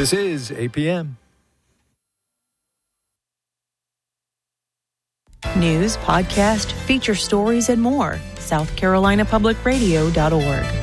This is APM. News, podcast, feature stories, and more. SouthCarolinaPublicRadio.org.